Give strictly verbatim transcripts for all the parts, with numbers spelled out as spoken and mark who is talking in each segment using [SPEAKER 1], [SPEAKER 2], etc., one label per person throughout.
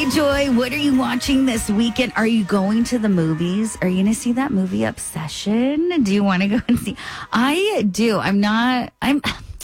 [SPEAKER 1] K-Joy, what are you watching this weekend? Are you going to the movies? Are you going to see that movie Obsession? Do you want to go and see? I do. I'm not, I'm,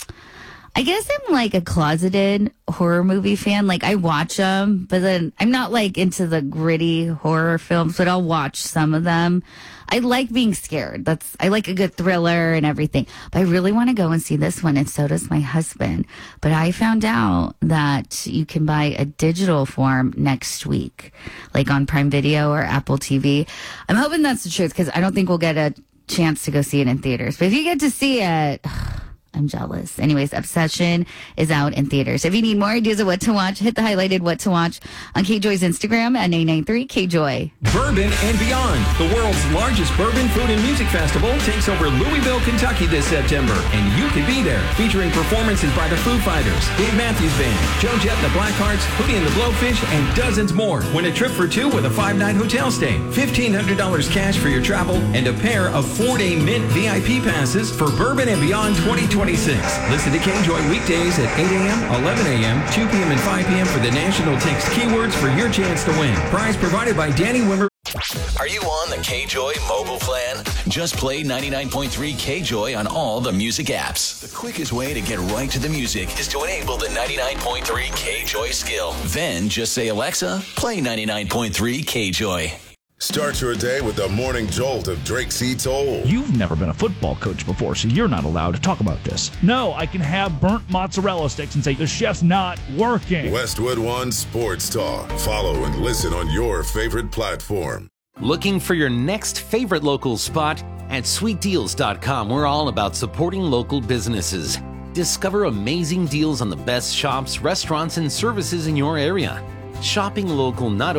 [SPEAKER 1] I guess I'm like a closeted horror movie fan. Like I watch them, but then I'm not like into the gritty horror films, but I'll watch some of them. I like being scared. That's, I like a good thriller and everything, but I really want to go and see this one. And so does my husband. But I found out that you can buy a digital form next week, like on Prime Video or Apple T V. I'm hoping that's the truth because I don't think we'll get a chance to go see it in theaters. But if you get to see it, I'm jealous. Anyways, Obsession is out in theaters. If you need more ideas of what to watch, hit the highlighted what to watch on K-Joy's Instagram at nine nine three K-Joy.
[SPEAKER 2] Bourbon and Beyond, the world's largest bourbon food and music festival, takes over Louisville, Kentucky this September, and you can be there. Featuring performances by the Foo Fighters, Dave Matthews Band, Joe Jett and the Blackhearts, Hootie and the Blowfish, and dozens more. Win a trip for two with a five-night hotel stay, fifteen hundred dollars cash for your travel, and a pair of four-day Mint V I P passes for Bourbon and Beyond twenty twenty-six. Listen to K-Joy weekdays at eight a.m., eleven a.m., two p.m., and five p.m. for the national text keywords for your chance to win. Prize provided by Danny Wimmer.
[SPEAKER 3] Are you on the K-Joy mobile plan? Just play ninety-nine point three K-Joy on all the music apps. The quickest way to get right to the music is to enable the ninety-nine point three K-Joy skill. Then just say, Alexa, play ninety-nine point three K-Joy.
[SPEAKER 4] Start your day with the morning jolt of Drake C. Toll.
[SPEAKER 5] You've never been a football coach before, so you're not allowed to talk about this. No, I can have burnt mozzarella sticks and say the chef's not working.
[SPEAKER 4] Westwood One Sports Talk. Follow and listen on your favorite platform.
[SPEAKER 6] Looking for your next favorite local spot? At sweet deals dot com, we're all about supporting local businesses. Discover amazing deals on the best shops, restaurants, and services in your area. Shopping local not